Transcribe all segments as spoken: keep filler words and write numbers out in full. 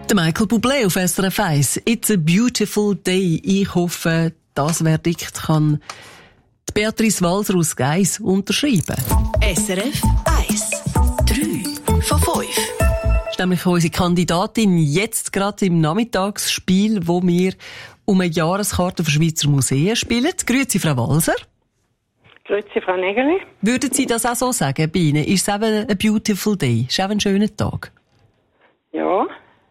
Der Michael Bublé auf S R F eins. It's a beautiful day. Ich hoffe, das Verdikt kann die Beatrice Walser aus Geiss unterschreiben. S R F eins. drei von fünf. Das ist nämlich unsere Kandidatin jetzt gerade im Nachmittagsspiel, wo wir um eine Jahreskarte für Schweizer Museen spielen. Grüezi, Frau Walser. Grüezi, Frau Nägeli. Würden Sie das auch so sagen bei Ihnen? Ist es eben ein beautiful day? Ist es eben ein schöner Tag? Ja.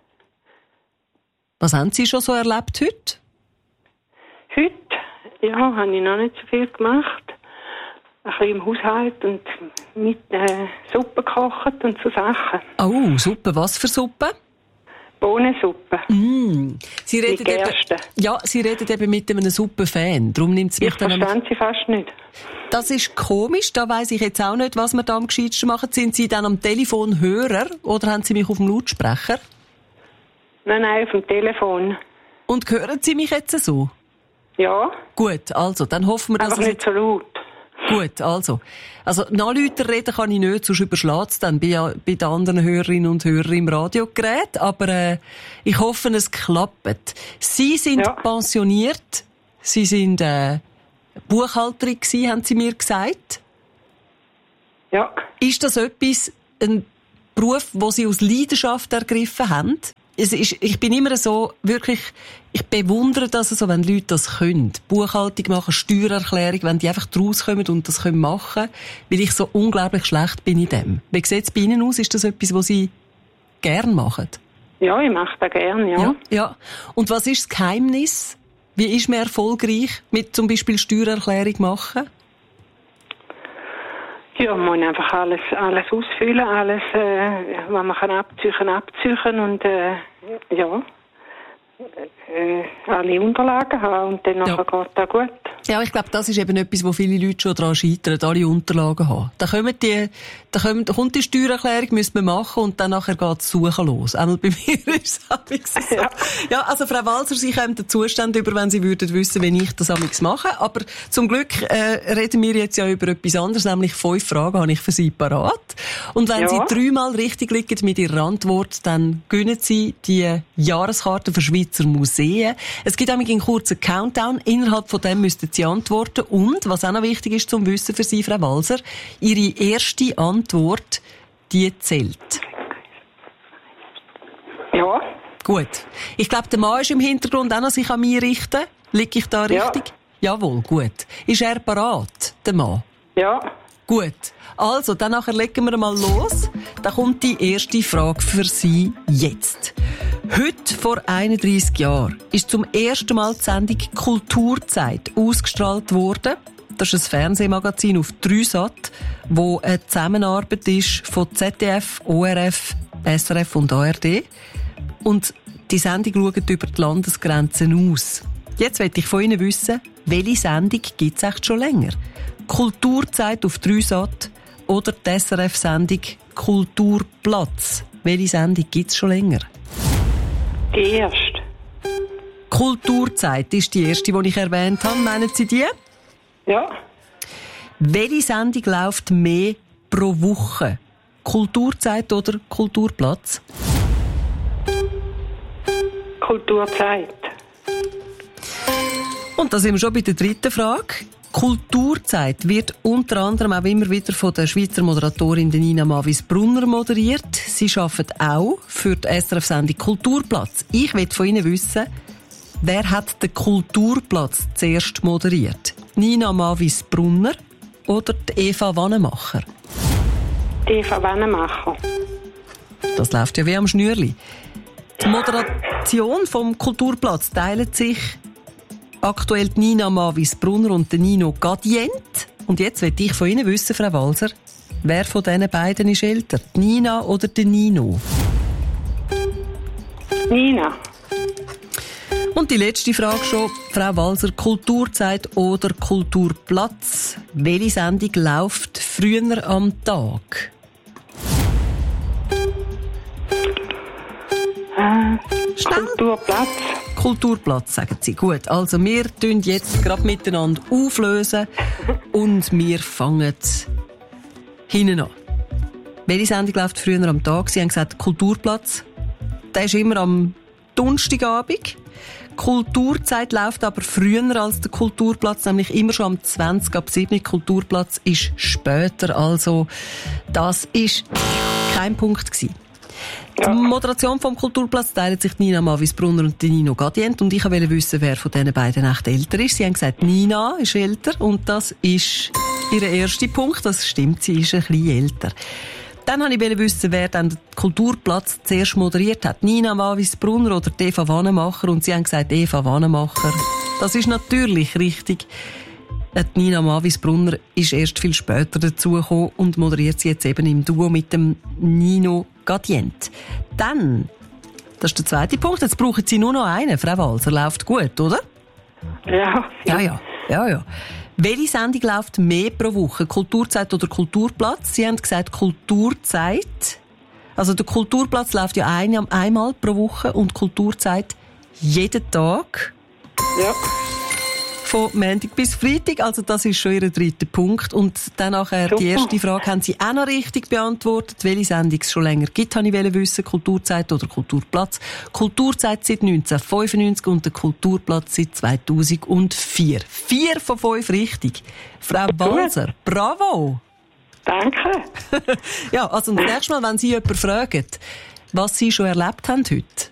Was haben Sie schon so erlebt heute? Heute, ja, habe ich noch nicht so viel gemacht. Ein bisschen im Haushalt und mit äh, Suppe gekocht und so Sachen. Oh, Suppe. Was für Suppe? Bohnensuppe. Mm. Sie reden Mit Gerste. eben, ja, Sie reden eben mit einem Suppenfan. Darum nimmt es mich Ich dann verstand sie fast nicht. Das ist komisch, da weiss ich jetzt auch nicht, was wir da am gescheitsten machen. Sind Sie dann am Telefon Hörer oder haben Sie mich auf dem Lautsprecher? Nein, nein, auf dem Telefon. Und hören Sie mich jetzt so? Ja. Gut, also, dann hoffen wir, dass Aber es nicht so laut. Gut, also. Also, nachlüter reden kann ich nicht, sonst überschlägt es dann bei, bei den anderen Hörerinnen und Hörern im Radiogerät. Aber äh, ich hoffe, es klappt. Sie sind Ja. pensioniert. Sie sind äh, Buchhalterin gewesen, haben Sie mir gesagt. Ja. Ist das etwas, ein Beruf, den Sie aus Leidenschaft ergriffen haben? Es ist, ich bin immer so, wirklich, ich bewundere das so, wenn Leute das können. Buchhaltung machen, Steuererklärung, wenn die einfach draus kommen und das können machen, weil ich so unglaublich schlecht bin in dem. Wie sieht es bei Ihnen aus? Ist das etwas, was Sie gern machen? Ja, ich mache das gerne, ja. Ja, ja. Und was ist das Geheimnis? Wie ist man erfolgreich mit zum Beispiel Steuererklärung machen? Ja, man muss einfach alles, alles ausfüllen, alles, äh, was man kann abziehen, abziehen und, äh, ja, äh, alle Unterlagen haben und dann Ja. nachher geht das gut. Ja, ich glaube, das ist eben etwas, wo viele Leute schon daran scheitern, alle Unterlagen haben. Da kommen die, da kommt, da kommt die Steuererklärung, müssen wir machen und dann nachher geht das Suchen los. Einmal bei mir ist es amigs so. Ja. Ja, also Frau Walser, Sie kommen den Zustand über, wenn Sie würden wissen, wenn ich das amigs mache. Aber zum Glück äh, reden wir jetzt ja über etwas anderes, nämlich fünf Fragen habe ich für Sie parat. Und wenn Ja. Sie dreimal richtig liegen mit Ihrer Antwort, dann gewinnen Sie die Jahreskarte für Schweizer Museen. Es gibt nämlich einen kurzen Countdown. Innerhalb von dem müssten Sie antworten. Und, was auch noch wichtig ist zum Wissen für Sie, Frau Walser, Ihre erste Antwort, die zählt. Ja. Gut. Ich glaube, der Mann ist im Hintergrund auch noch sich an mich richten. Liege ich da Ja. richtig? Jawohl, gut. Ist er parat, der Mann? Ja. Gut. Also, dann nachher legen wir mal los. Da kommt die erste Frage für Sie jetzt. Heute vor einunddreissig Jahren ist zum ersten Mal die Sendung Kulturzeit ausgestrahlt worden. Das ist ein Fernsehmagazin auf Dreisat, wo eine Zusammenarbeit ist von Z D F, O R F, S R F und A R D. Und die Sendung schaut über die Landesgrenzen aus. Jetzt möchte ich von Ihnen wissen, welche Sendung gibt es echt schon länger? Kulturzeit auf Dreisat oder die S R F-Sendung Kulturplatz? Welche Sendung gibt es schon länger? Die erste. Kulturzeit ist die erste, die ich erwähnt habe. Meinen Sie die? Ja. Welche Sendung läuft mehr pro Woche? Kulturzeit oder Kulturplatz? Kulturzeit. Und da sind wir schon bei der dritten Frage. Kulturzeit wird unter anderem auch immer wieder von der Schweizer Moderatorin Nina Mavis-Brunner moderiert. Sie arbeitet auch für die S R F-Sendung Kulturplatz. Ich will von Ihnen wissen, wer hat den Kulturplatz zuerst moderiert? Nina Mavis-Brunner oder die Eva Wannemacher? Die Eva Wannemacher. Das läuft ja wie am Schnürli. Die Moderation vom Kulturplatz teilt sich aktuell die Nina Mavis-Brunner und der Nino Gadient. Und jetzt will ich von Ihnen wissen, Frau Walser, wer von diesen beiden ist älter? Die Nina oder der Nino? Nina. Und die letzte Frage schon, Frau Walser, Kulturzeit oder Kulturplatz? Welche Sendung läuft früher am Tag? Äh, Schnell. Kulturplatz. Kulturplatz, sagen Sie. Gut, also wir tun jetzt gerade miteinander auflösen und wir fangen hinten an. Welche Sendung läuft früher am Tag? Sie haben gesagt Kulturplatz. Der ist immer am Donnerstagabend. Kulturzeit läuft aber früher als der Kulturplatz, nämlich immer schon am zwanzig ab sieben. Kulturplatz ist später, also das ist kein Punkt gewesen. Ja. Die Moderation vom Kulturplatz teilen sich Nina Mavis-Brunner und Nino Gadient, und ich wollte wissen, wer von diesen beiden echt älter ist. Sie haben gesagt, Nina ist älter, und das ist ihr erster Punkt. Das stimmt, sie ist ein bisschen älter. Dann wollte ich wissen, wer dann den Kulturplatz zuerst moderiert hat. Nina Mavis-Brunner oder Eva Wannemacher. Und sie haben gesagt, Eva Wannemacher. Das ist natürlich richtig. Die Nina Mavis-Brunner ist erst viel später dazugekommen und moderiert sie jetzt eben im Duo mit dem Nino Gadient. Dann, das ist der zweite Punkt, jetzt brauchen Sie nur noch einen, Frau Walser. Läuft gut, oder? Ja. Ja, ja, ja, ja. Welche Sendung läuft mehr pro Woche? Kulturzeit oder Kulturplatz? Sie haben gesagt Kulturzeit. Also der Kulturplatz läuft ja ein, einmal pro Woche und Kulturzeit jeden Tag. Ja. Von Montag bis Freitag. Also das ist schon Ihr dritter Punkt. Und dann nachher die erste Frage haben Sie auch noch richtig beantwortet. Welche Sendung es schon länger gibt, wollte ich wissen. Kulturzeit oder Kulturplatz. Kulturzeit seit neunzehnhundertfünfundneunzig und der Kulturplatz seit zweitausendvier. Vier von fünf richtig. Frau Walser, bravo! Danke. Ja, also das nächste Mal, wenn Sie jemanden fragen, was Sie schon erlebt haben heute,